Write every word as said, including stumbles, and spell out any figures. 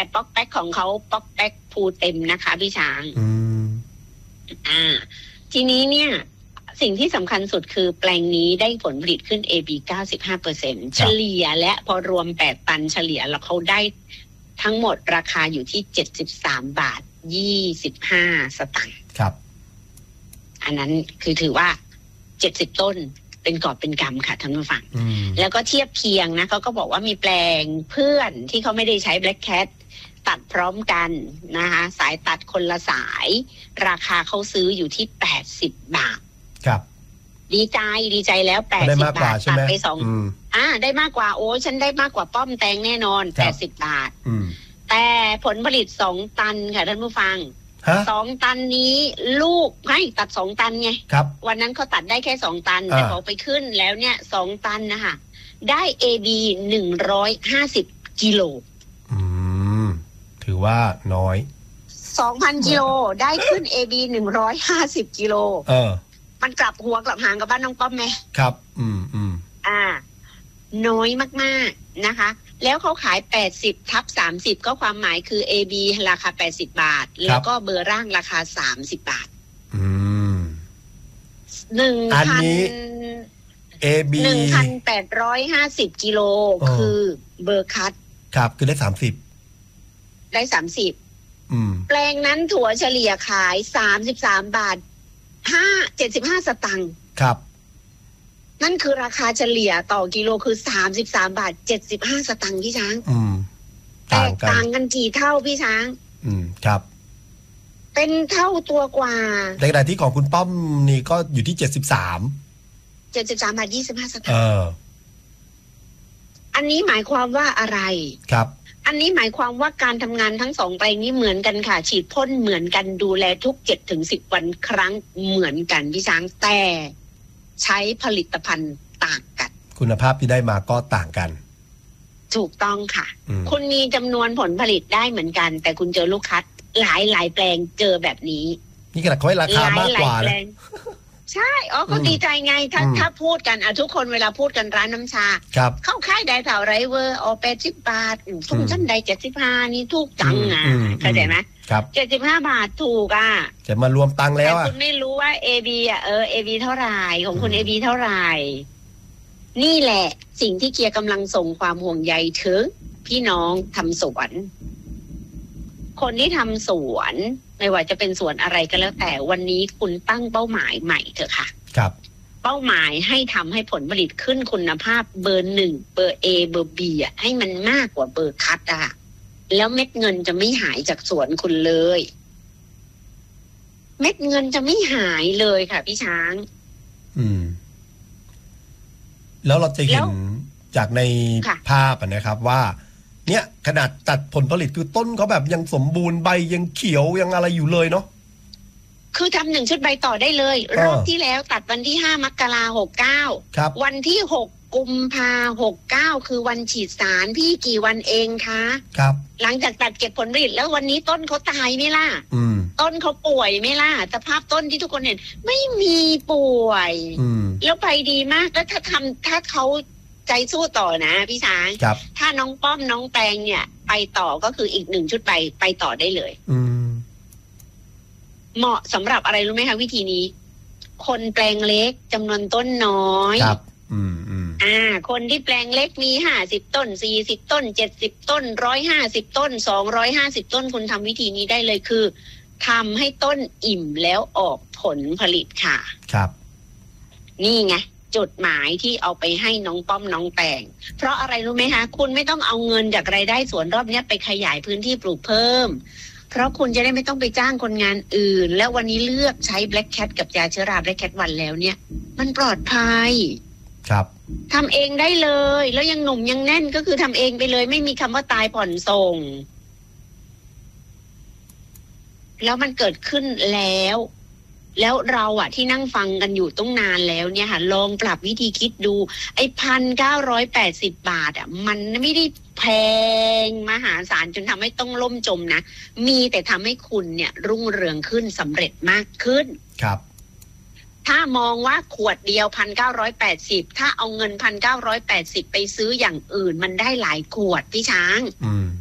ป๊อกแป๊กของเขาป๊อกแป๊กภูเต็มนะคะพี่ช้างอืมอ่าทีนี้เนี่ยสิ่งที่สำคัญสุดคือแปลงนี้ได้ผลผลิตขึ้น เอ บี เก้าสิบห้าเปอร์เซ็นต์ เฉลี่ยและพอรวมแปดตันเฉลี่ยแล้วเขาได้ทั้งหมดราคาอยู่ที่เจ็ดสิบสามบาทยี่สิบห้าสตางค์ครับอันนั้นคือถือว่าเจ็ดสิบต้นเป็นกอบเป็นกำค่ะท่านผู้ฟังแล้วก็เทียบเคียงนะเขาก็บอกว่ามีแปลงเพื่อนที่เขาไม่ได้ใช้ Black Cat ตัดพร้อมกันนะคะสายตัดคนละสายราคาเขาซื้ออยู่ที่แปดสิบบาทครับดีใจดีใจแล้วแปดสิบบาทตัดไปสองอ่าได้มากกว่าโอ้ฉันได้มากกว่าป้อมแตงแน่นอนแปดสิบบาทแต่ผลผลิตสองตันค่ะท่านผู้ฟังสองตันนี้ลูกให้ตัดสองตันไงครับวันนั้นเขาตัดได้แค่สองตันแต่พอไปขึ้นแล้วเนี่ยสองตันนะคะได้ เอ บี หนึ่งร้อยห้าสิบกิโลอืมถือว่าน้อยสองพันกิโลได้ขึ้น เอ บี หนึ่งร้อยห้าสิบกิโลเออมันกลับหัวกลับหางกับบ้านน้องป้อมไหมครับอืมอืมอ่าน้อยมากๆนะคะแล้วเขาขายแปดสิบทับสามสิบก็ความหมายคือ เอ บี ราคาแปดสิบบาทแล้วก็เบอร์ร่างราคาสามสิบบาทอืมหนึ่งพันเอ บีหนึ่งพันแปดร้อยห้าสิบกิโลคือเบอร์คัทครับคือได้สามสิบได้สามสิบอืมแปลงนั้นถั่วเฉลี่ยขายสามสิบสามบาทห้าเจ็ดสิบห้าสตังค์ครับนั่นคือราคาเฉลี่ยต่อกิโลคือสามสิบสามบาทเจ็ดสิบห้าสตังค์พี่ช้างอืมแตกต่างกันกี่เท่าพี่ช้างอืมครับเป็นเท่าตัวกว่าในขณะที่ของคุณป้อมนี่ก็อยู่ที่เจ็ดสิบสามเจ็ดสิบสามบาทยี่สิบห้าสตางค์เอออันนี้หมายความว่าอะไรครับอันนี้หมายความว่าการทำงานทั้งสองแปลงนี้เหมือนกันค่ะฉีดพ่นเหมือนกันดูแลทุกเจ็ดถึงสิบวันครั้งเหมือนกันพี่ช้างแต่ใช้ผลิตภัณฑ์ต่างกันคุณภาพที่ได้มาก็ต่างกันถูกต้องค่ะคุณมีจำนวนผลผลิตได้เหมือนกันแต่คุณเจอลูกค้าหลายหลายแปลงเจอแบบนี้นี่ขนาดเขาให้ราคามากกว่านะใช่อ๋อเขาดีใจไงถ้าถ้าพูดกันอ่ะทุกคนเวลาพูดกันร้านน้ำชาเข้าค่ายได้เท่าไรเวอร์อ๋อแปดสิบบาททุ่งชั้นใดเจ็ดสิบห้านี่ถูกจังอ่ะเข้าใจไหมครับเจ็ดสิบห้าบาทถูกอ่ะจะมารวมตังค์แล้วอ่ะแต่คุณไม่รู้ว่า เอ บี อ่ะเออ เอ บี เท่าไหร่ของคุณ เอ บี เท่าไหร่นี่แหละสิ่งที่เกียร์กำลังส่งความห่วงใยถึงพี่น้องทำสวนคนที่ทำสวนไม่ว่าจะเป็นสวนอะไรก็แล้วแต่วันนี้คุณตั้งเป้าหมายใหม่เถอะค่ะครับเป้าหมายให้ทำให้ผลผลิตขึ้นคุณภาพเบอร์หนึ่งเบอร์เอเบอร์บีอ่ะให้มันมากกว่าเบอร์คัทอ่ะแล้วเม็ดเงินจะไม่หายจากสวนคุณเลยเม็ดเงินจะไม่หายเลยค่ะพี่ช้างอืมแล้วเราจะเห็นจากในภาพนะครับว่าเนี่ยขนาดตัดผลผลิตคือต้นเขาแบบยังสมบูรณ์ใบยังเขียวยังอะไรอยู่เลยเนาะคือทำหนึ่งชุดใบต่อได้เลยรอบที่แล้วตัดวันที่ห้ามกราหกเก้าวันที่หกกุมภาหกเก้าคือวันฉีดสารพี่กี่วันเองคะครับหลังจากตัดเก็บผลผลิตแล้ววันนี้ต้นเขาตายไหมล่ะต้นเขาป่วยไหมล่ะสภาพต้นที่ทุกคนเห็นไม่มีป่วยแล้วใบดีมากแล้วถ้าทำถ้าเขาใจสู้ต่อนะพี่ช้างถ้าน้องป้อมน้องแตงเนี่ยไปต่อก็คืออีกหนึ่งชุดใบไปต่อได้เลยเหมาะสำหรับอะไรรู้ไหมคะวิธีนี้คนแปลงเล็กจำนวนต้นน้อยครับอืมอืมอ่าคนที่แปลงเล็กมีห้าสิบต้นสี่สิบต้นเจ็ดสิบต้นร้อยห้าสิบต้นสองร้อยห้าสิบต้นคุณทำวิธีนี้ได้เลยคือทำให้ต้นอิ่มแล้วออกผลผลิตค่ะครับนี่ไงจุดหมายที่เอาไปให้น้องป้อมน้องแตงเพราะอะไรรู้ไหมคะคุณไม่ต้องเอาเงินจากรายได้สวนรอบนี้ไปขยายพื้นที่ปลูกเพิ่มเพราะคุณจะได้ไม่ต้องไปจ้างคนงานอื่นแล้ววันนี้เลือกใช้ Black Cat กับยาเชื้อรา Black Cat วันแล้วเนี่ยมันปลอดภัยครับทำเองได้เลยแล้วยังหนุ่มยังแน่นก็คือทำเองไปเลยไม่มีคำว่าตายผ่อนส่งแล้วมันเกิดขึ้นแล้วแล้วเราอะที่นั่งฟังกันอยู่ตั้งนานแล้วเนี่ยค่ะลองปรับวิธีคิดดูไอ้พันเก้าร้อยแปดสิบบาทอะมันไม่ได้แพงมหาศาลจนทำให้ต้องล่มจมนะมีแต่ทำให้คุณเนี่ยรุ่งเรืองขึ้นสำเร็จมากขึ้นครับถ้ามองว่าขวดเดียวพันเก้าร้อยแปดสิบถ้าเอาเงินพันเก้าร้อยแปดสิบไปซื้ออย่างอื่นมันได้หลายขวดพี่ช้างอืม